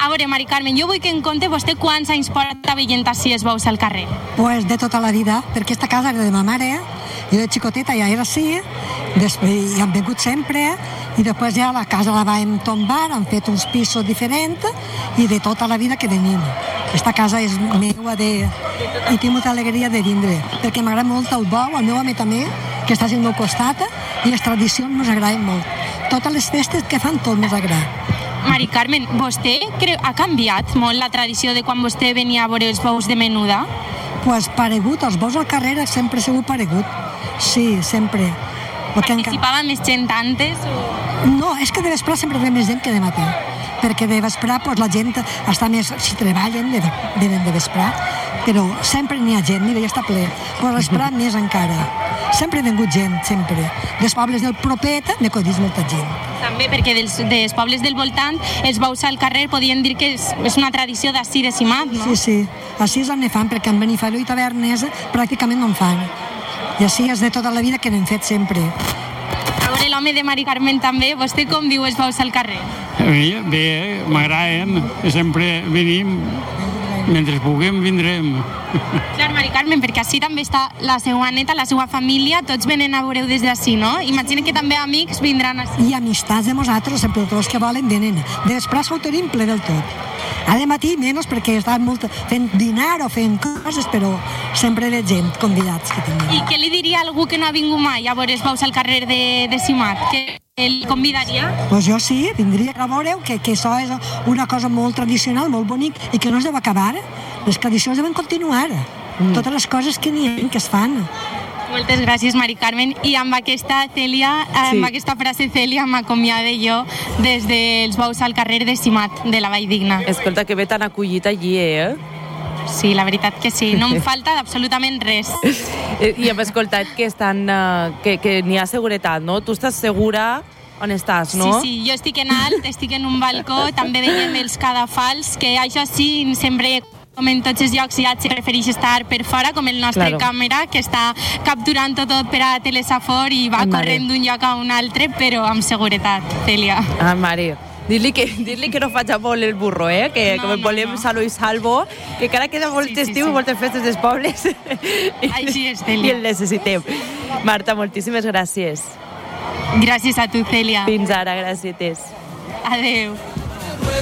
A veure, Mari Carmen, jo vull que em conte vostè quants anys porta veient així els bous al carrer. Pues de tota la vida, perquè aquesta casa era de ma mare, jo de xicoteta ja era així, després hi han vingut sempre, i després ja la casa la vam tombar, han fet uns pisos diferents, i de tota la vida que venim. Aquesta casa és meua i tinc molta alegria de vindre, perquè m'agrada molt el bou, el meu home també, que està al meu costat, i les tradicions ens agraden molt. Totes les festes que fan tot ens agrada. Mari Carmen, vostè ha canviat molt la tradició de quan vostè venia a veure els bous de menuda? Pues paregut, els bous al carrer sempre ha sigut paregut. Sí, sempre. Participava més gent antes? No, és que de vesprà sempre ve més gent que de matí. Perquè de vesprà pues, la gent està més... Si treballen, venen de vesprà, però sempre n'hi ha gent, mira, ja està ple. Però a vesprà més encara. Sempre ha vingut gent, sempre. Dels pobles del propet n'he codit molta gent. També perquè dels pobles del voltant els bous al carrer podien dir que és una tradició d'ací de Simat, no? Sí, així és on ne fan, perquè en Benifaló i Tavernes pràcticament no en fan. I així és de tota la vida que n'hem fet sempre. A veure, l'home de Mari Carmen també, vostè com viu els bous al carrer? Bé, m'agraden, sempre venim, mentre puguem vindrem. Clar, Mari Carmen, perquè així també està la seva neta, la seva família, tots venen a veure des d'ací, no? Imagina que també amics vindran així. I amistats de nosaltres, sempre tots els que volen venen. De després ho tenim ple del tot. A de matí menys perquè estan fent dinar o fent coses, però sempre de gent, convidats que tenim. I què li diria a algú que no ha vingut mai a veure els bous al carrer de Simat? Que el convidaria? Pues jo sí, vindria a veure que això és una cosa molt tradicional, molt bonic, i que no es deu acabar. Les tradicions deuen continuar. Totes les coses que n'hi ha, que es fan. Moltes gràcies, Mari Carmen. I amb aquesta, Cèlia, amb aquesta frase, Cèlia, m'acomiade jo des dels bous al carrer de Simat, de la Valldigna. Escolta, que bé t'han acollit allí, Sí, la veritat que sí. No em falta absolutament res. I hem escoltat que n'hi ha seguretat, no? Tu estàs segura on estàs, no? Sí, jo estic en alt, estic en un balcó, també veiem els cadafals, que això sí, sempre... Com en tots els llocs ja prefereix estar per fora, com el nostre càmera, que està capturant tot per a Telesafor i va corrent d'un lloc a un altre, però amb seguretat, Cèlia. Ah, mare. Dir-li que no faig a molt el burro, que volem salo i salvo, que encara queda molt estiu i moltes festes dels pobles. Així és, Cèlia. I el necessitem. Marta, moltíssimes gràcies. Gràcies a tu, Cèlia. Fins ara, gràcies. Adéu.